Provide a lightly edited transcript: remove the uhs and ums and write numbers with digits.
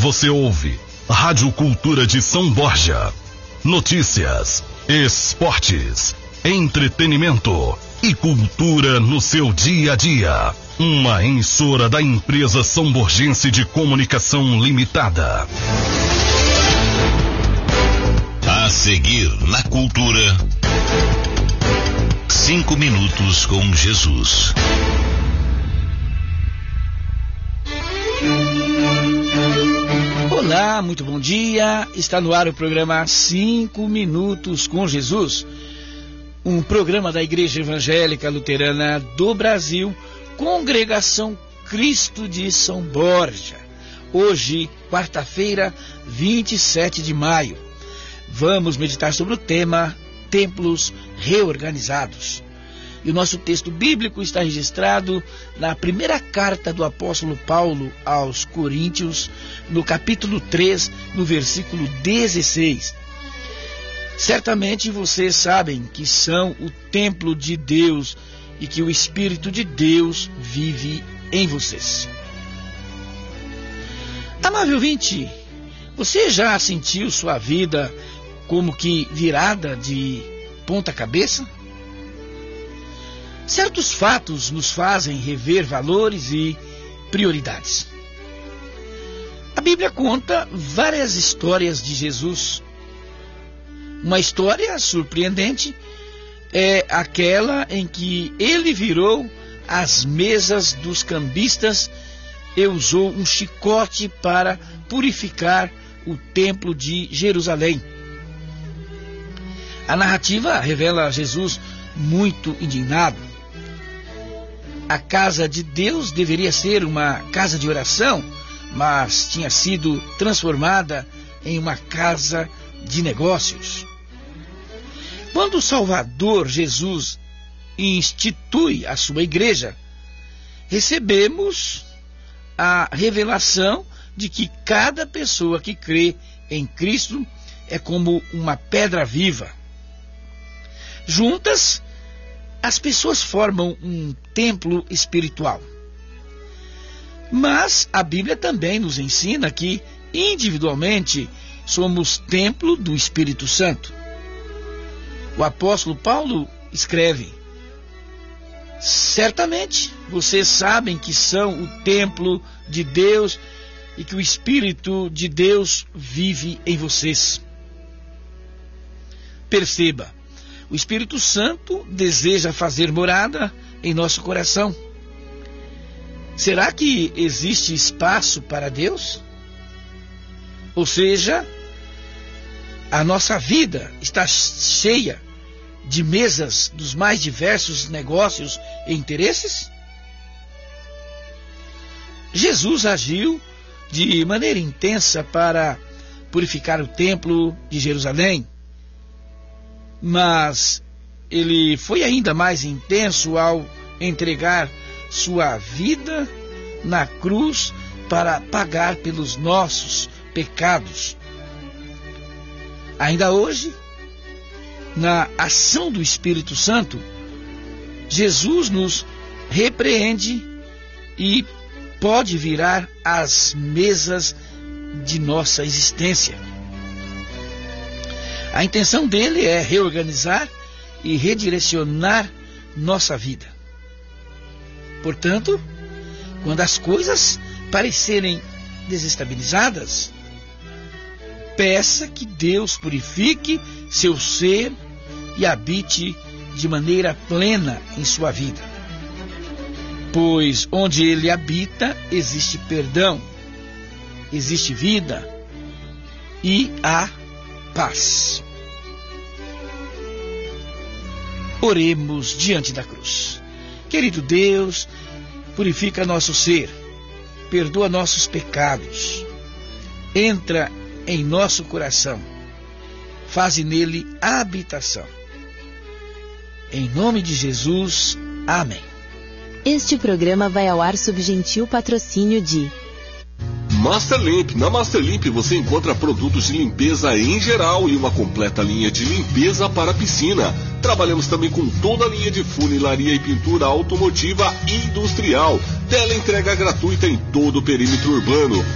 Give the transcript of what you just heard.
você ouve Rádio Cultura de São Borja. Notícias, esportes, entretenimento e cultura no seu dia a dia. Uma emissora da empresa São Borgense de Comunicação Limitada. A seguir na Cultura, 5 minutos com Jesus. Olá, muito bom dia. Está no ar o programa 5 minutos com Jesus. Um programa da Igreja Evangélica Luterana do Brasil, Congregação Cristo de São Borja. Hoje, quarta-feira, 27 de maio. Vamos meditar sobre o tema Templos Reorganizados. E o nosso texto bíblico está registrado na primeira carta do apóstolo Paulo aos Coríntios, no capítulo 3, no versículo 16. Certamente vocês sabem que são o templo de Deus e que o Espírito de Deus vive em vocês. Amável ouvinte, você já sentiu sua vida como que virada de ponta cabeça? Certos fatos nos fazem rever valores e prioridades. A Bíblia conta várias histórias de Jesus. Uma história surpreendente é aquela em que ele virou as mesas dos cambistas e usou um chicote para purificar o templo de Jerusalém. A narrativa revela Jesus muito indignado. A casa de Deus deveria ser uma casa de oração, mas tinha sido transformada em uma casa de negócios. Quando o Salvador Jesus institui a sua igreja, recebemos a revelação de que cada pessoa que crê em Cristo é como uma pedra viva. Juntas, as pessoas formam um templo espiritual. Mas a Bíblia também nos ensina que, individualmente, somos templo do Espírito Santo. O apóstolo Paulo escreve: certamente vocês sabem que são o templo de Deus e que o Espírito de Deus vive em vocês. Perceba, o Espírito Santo deseja fazer morada em nosso coração. Será que existe espaço para Deus? Ou seja, a nossa vida está cheia de mesas dos mais diversos negócios e interesses? Jesus agiu de maneira intensa para purificar o templo de Jerusalém, mas ele foi ainda mais intenso ao entregar sua vida na cruz para pagar pelos nossos pecados. Ainda hoje, na ação do Espírito Santo, Jesus nos repreende e pode virar as mesas de nossa existência. A intenção dele é reorganizar e redirecionar nossa vida. Portanto, quando as coisas parecerem desestabilizadas, peça que Deus purifique seu ser e habite de maneira plena em sua vida. Pois onde ele habita, existe perdão, existe vida e há paz. Oremos diante da cruz. Querido Deus, purifica nosso ser, perdoa nossos pecados, entra em nosso coração, faze nele habitação. Em nome de Jesus, amém. Este programa vai ao ar sob gentil patrocínio de Masterlimp. Na Masterlimp você encontra produtos de limpeza em geral e uma completa linha de limpeza para piscina. Trabalhamos também com toda a linha de funilaria e pintura automotiva e industrial. Teleentrega gratuita em todo o perímetro urbano.